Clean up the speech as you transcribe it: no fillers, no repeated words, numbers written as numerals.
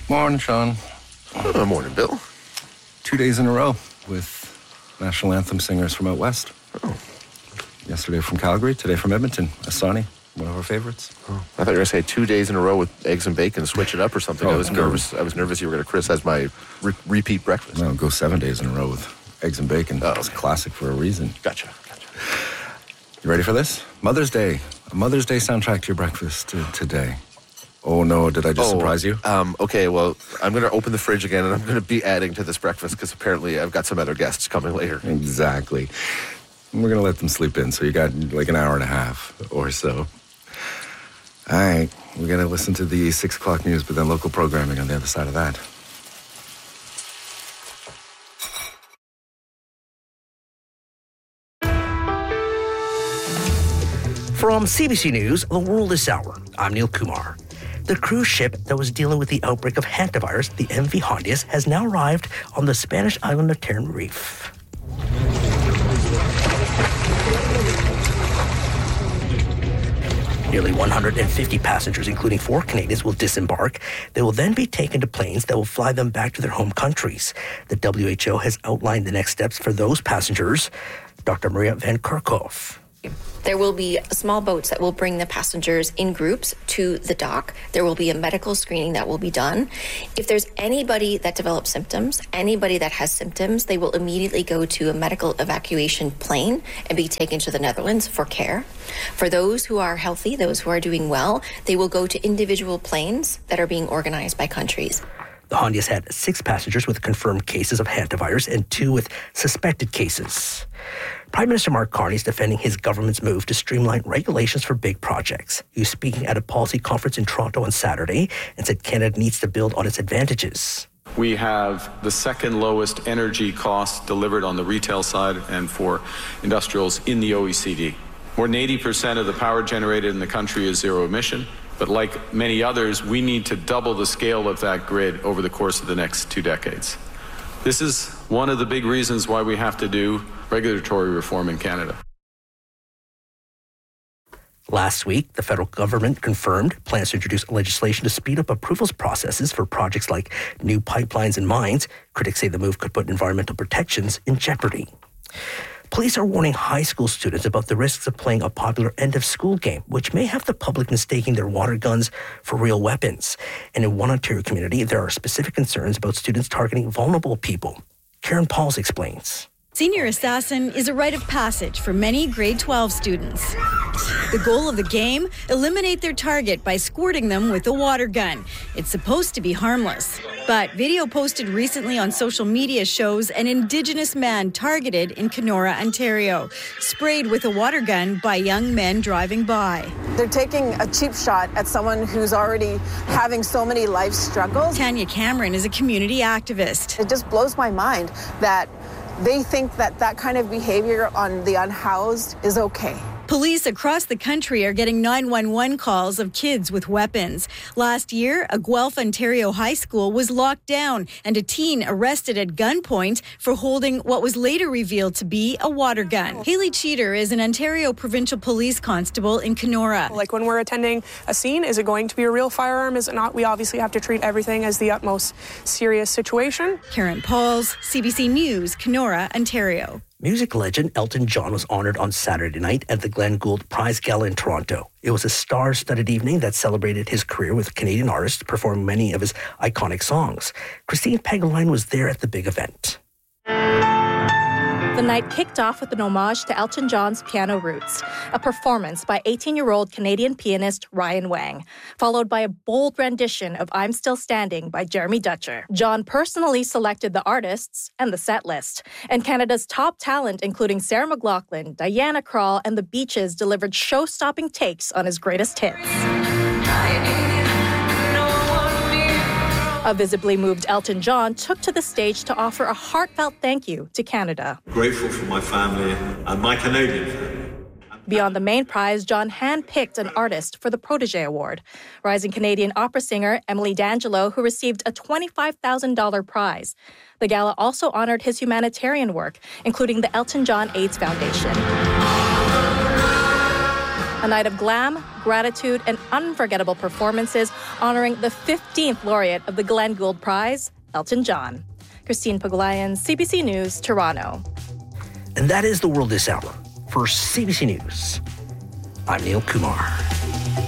Morning, Sean. Morning, Bill. 2 days in a row with national anthem singers from out west. Oh. Yesterday from Calgary, today from Edmonton. Asani, one of our favorites. Oh. I thought you were going to say 2 days in a row with eggs and bacon, switch it up or something. I was nervous. I was nervous you were going to criticize my repeat breakfast. No, go 7 days in a row with eggs and bacon. Oh, okay. It's classic for a reason. Gotcha. You ready for this? Mother's Day. A Mother's Day soundtrack to your breakfast today. Oh, no, did I just surprise you? Okay, well, I'm going to open the fridge again, and I'm going to be adding to this breakfast because apparently I've got some other guests coming later. Exactly. We're going to let them sleep in, so you got like an hour and a half or so. All right, we're going to listen to the 6 o'clock news, but then local programming on the other side of that. From CBC News, The World This Hour, I'm Neil Kumar. The cruise ship that was dealing with the outbreak of hantavirus, the MV Hondias, has now arrived on the Spanish island of Tenerife. Nearly 150 passengers, including 4 Canadians, will disembark. They will then be taken to planes that will fly them back to their home countries. The WHO has outlined the next steps for those passengers. Dr. Maria Van Kerkhove. There will be small boats that will bring the passengers in groups to the dock. There will be a medical screening that will be done. If there's anybody that develops symptoms, anybody that has symptoms, they will immediately go to a medical evacuation plane and be taken to the Netherlands for care. For those who are healthy, those who are doing well, they will go to individual planes that are being organized by countries. The Hondias had 6 passengers with confirmed cases of hantavirus and 2 with suspected cases. Prime Minister Mark Carney is defending his government's move to streamline regulations for big projects. He was speaking at a policy conference in Toronto on Saturday and said Canada needs to build on its advantages. We have the second lowest energy costs delivered on the retail side and for industrials in the OECD. More than 80% of the power generated in the country is zero emission. But like many others, we need to double the scale of that grid over the course of the next 2 decades. This is one of the big reasons why we have to do regulatory reform in Canada. Last week, the federal government confirmed plans to introduce legislation to speed up approvals processes for projects like new pipelines and mines. Critics say the move could put environmental protections in jeopardy. Police are warning high school students about the risks of playing a popular end-of-school game, which may have the public mistaking their water guns for real weapons. And in one Ontario community, there are specific concerns about students targeting vulnerable people. Karen Pauls explains. Senior Assassin is a rite of passage for many grade 12 students. The goal of the game, eliminate their target by squirting them with a water gun. It's supposed to be harmless. But video posted recently on social media shows an Indigenous man targeted in Kenora, Ontario, sprayed with a water gun by young men driving by. They're taking a cheap shot at someone who's already having so many life struggles. Tanya Cameron is a community activist. It just blows my mind that they think that that kind of behavior on the unhoused is okay. Police across the country are getting 911 calls of kids with weapons. Last year, a Guelph, Ontario high school was locked down and a teen arrested at gunpoint for holding what was later revealed to be a water gun. Haley Cheater is an Ontario Provincial Police Constable in Kenora. Like when we're attending a scene, is it going to be a real firearm? Is it not? We obviously have to treat everything as the utmost serious situation. Karen Pauls, CBC News, Kenora, Ontario. Music legend Elton John was honored on Saturday night at the Glenn Gould Prize Gala in Toronto. It was a star-studded evening that celebrated his career with Canadian artists performing many of his iconic songs. Christine Pagaline was there at the big event. The night kicked off with an homage to Elton John's piano roots, a performance by 18-year-old Canadian pianist Ryan Wang, followed by a bold rendition of I'm Still Standing by Jeremy Dutcher. John personally selected the artists and the set list, and Canada's top talent, including Sarah McLachlan, Diana Krall, and the Beaches, delivered show-stopping takes on his greatest hits. A visibly moved Elton John took to the stage to offer a heartfelt thank you to Canada. Grateful for my family and my Canadian family. Beyond the main prize, John handpicked an artist for the Protégé Award. Rising Canadian opera singer Emily D'Angelo, who received a $25,000 prize. The gala also honored his humanitarian work, including the Elton John AIDS Foundation. A night of glam, gratitude, and unforgettable performances honoring the 15th laureate of the Glenn Gould Prize, Elton John. Christine Pagulayan, CBC News, Toronto. And that is the world this hour. For CBC News, I'm Neil Kumar.